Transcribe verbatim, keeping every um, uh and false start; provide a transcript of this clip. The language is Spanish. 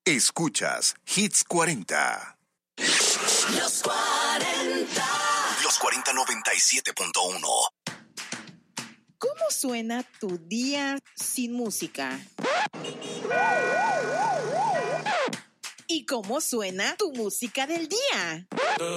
Escuchas Hits cuarenta. Los cuarenta. Los cuarenta noventa y siete punto uno. ¿Cómo suena tu día sin música? ¿Y cómo suena tu música del día?